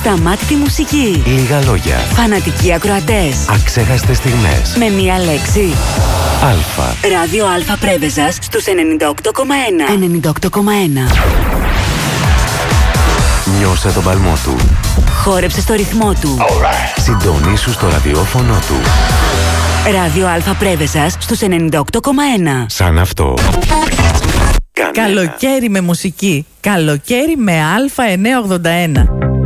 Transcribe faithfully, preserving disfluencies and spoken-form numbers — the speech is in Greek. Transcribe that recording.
Ασταμάτητη μουσική. Λίγα λόγια. Φανατικοί ακροατές. Αξέχαστες στιγμές. Με μία λέξη. Αλφα. Ράδιο Αλφα Πρέβεζας στους ενενήντα οκτώ κόμμα ένα. ενενήντα οκτώ κόμμα ένα. Νιώσε τον παλμό του. Χόρεψε στο ρυθμό του. Right. Συντονίσου στο ραδιόφωνο του. Ράδιο Αλφα Πρέβεζας στους ενενήντα οκτώ κόμμα ένα. Σαν αυτό. Καλοκαίρι με μουσική. Καλοκαίρι με Α εννιακόσια ογδόντα ένα.